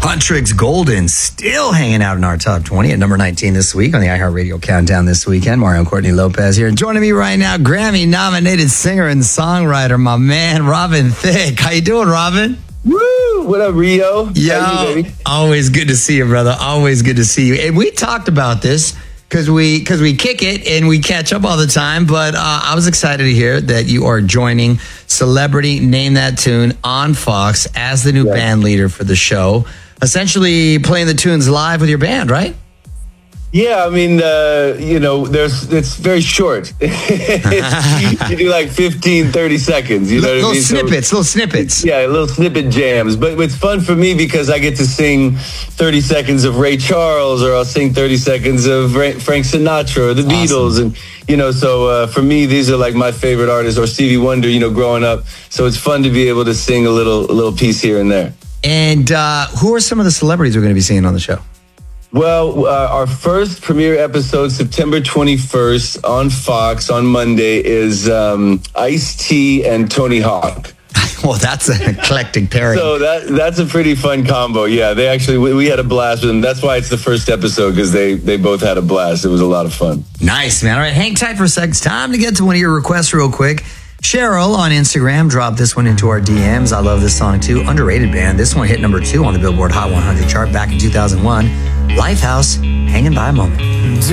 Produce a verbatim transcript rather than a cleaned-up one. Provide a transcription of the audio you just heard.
Hot Tricks Golden still hanging out in our top twenty at number nineteen this week on the iHeartRadio Countdown this weekend. Mario Courtney Lopez here. And joining me right now, Grammy-nominated singer and songwriter, my man, Robin Thicke. How you doing, Robin? Woo! What up, Rio? Yo, How you, baby? Always good to see you, brother. Always good to see you. And we talked about this because we because we kick it and we catch up all the time. But uh, I was excited to hear that you are joining Celebrity Name That Tune on Fox as the new Yeah. band leader for the show. Essentially playing the tunes live with your band, right? Yeah, I mean, uh, you know, there's it's very short. You do like fifteen, thirty seconds. You know L- what little I mean? snippets, So, little snippets. yeah, little snippet jams. But it's fun for me because I get to sing thirty seconds of Ray Charles, or I'll sing thirty seconds of Ray, Frank Sinatra or the Awesome. Beatles. And, you know, so uh, for me, these are like my favorite artists, or Stevie Wonder, you know, growing up. So it's fun to be able to sing a little, a little piece here and there. And uh, who are some of the celebrities we're going to be seeing on the show? Well, uh, our first premiere episode, September twenty-first on Fox on Monday, is um, Ice-T and Tony Hawk. Well, that's an eclectic pairing. So that that's a pretty fun combo. Yeah, they actually, we, we had a blast with them. That's why it's the first episode, because they, they both had a blast. It was a lot of fun. Nice, man. All right, hang tight for a second. It's time to get to one of your requests real quick. Cheryl on Instagram dropped this one into our D Ms. I love this song too. Underrated band. This one hit number two on the Billboard Hot one hundred chart back in two thousand one. Lifehouse, Hanging by a Moment.